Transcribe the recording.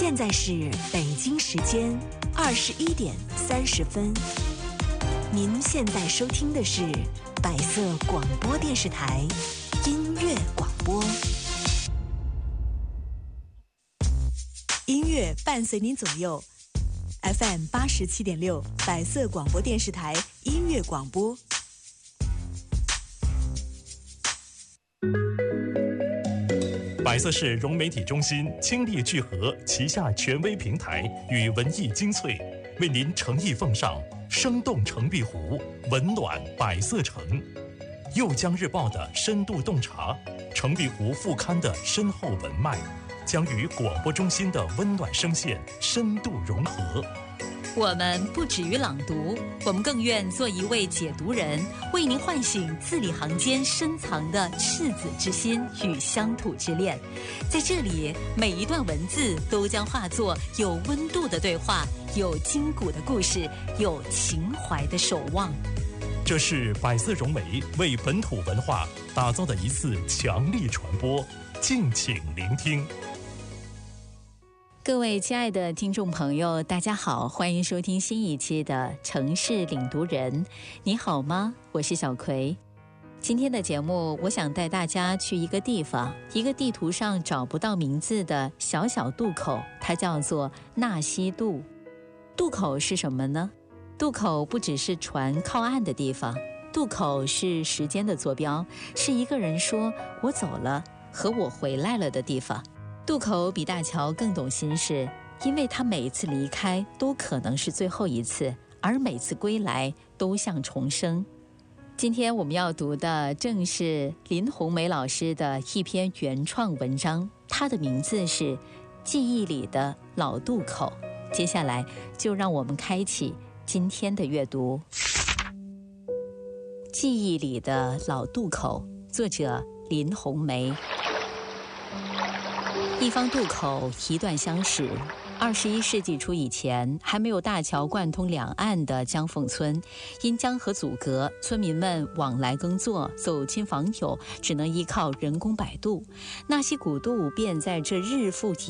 现在是北京时间21:30。您现在收听的是百色广播电视台音乐广播。音乐伴随您左右 ，FM 87.6百色广播电视台音乐广播。 百色市融媒体中心倾力聚合旗下权威平台与文艺精粹，为您诚意奉上生动城壁湖，温暖百色城。右江日报的深度洞察，城壁湖副刊的深厚文脉，将与广播中心的温暖声线深度融合。 我们不止于朗读，我们更愿做一位解读人，为您唤醒字里行间深藏的赤子之心与乡土之恋。在这里，每一段文字都将化作有温度的对话，有筋骨的故事，有情怀的守望。 这是百色融媒为本土文化打造的一次强力传播，敬请聆听。 各位亲爱的听众朋友，大家好，欢迎收听新一期的城市领读人。你好吗？我是小葵。今天的节目，我想带大家去一个地方，一个地图上找不到名字的小小渡口，它叫做纳西渡。渡口是什么呢？渡口不只是船靠岸的地方，渡口是时间的坐标，是一个人说我走了和我回来了的地方。渡口比大桥更懂心事，因为他每一次离开都可能是最后一次，而每次归来都像重生。今天我们要读的正是林红梅老师的一篇原创文章，它的名字是《记忆里的老渡口》。接下来就让我们开启今天的阅读。记忆里的老渡口，作者林红梅。一方渡口，一段相识。21世纪初以前，还没有大桥贯通两岸的江凤村，因江河阻隔，村民们往来耕作、走亲访友，只能依靠人工摆渡。纳西古渡便在这日复一